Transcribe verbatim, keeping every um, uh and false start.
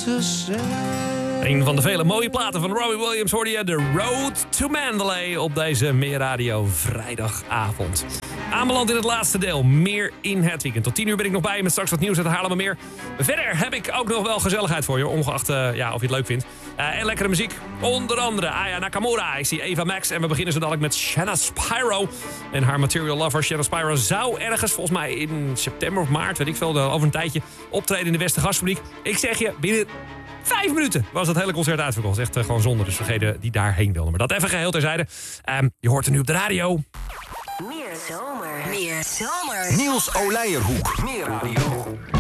to say. Een van de vele mooie platen van Robbie Williams hoorde je The Road to Mandalay op deze Meer Radio vrijdagavond. Aanbeland in het laatste deel, meer in het weekend. Tot tien uur ben ik nog bij je met straks wat nieuws uit Haarlemmermeer. Verder heb ik ook nog wel gezelligheid voor je, ongeacht uh, ja, of je het leuk vindt. Uh, en lekkere muziek, onder andere Aya Nakamura. Ik zie Eva Max en we beginnen zo dadelijk met Shanna Spyro. En haar Material Lover. Shanna Spyro zou ergens, volgens mij in september of maart, weet ik veel, over een tijdje optreden in de Westergasfabriek. Ik zeg je, binnen vijf minuten was dat hele concert uitverkocht. Echt uh, gewoon zonde, dus vergeten die daarheen wilden. Maar dat even geheel terzijde. Um, je hoort er nu op de radio. Meer zomer. Meer zomer. Niels Oleijerhoek. Meer radio.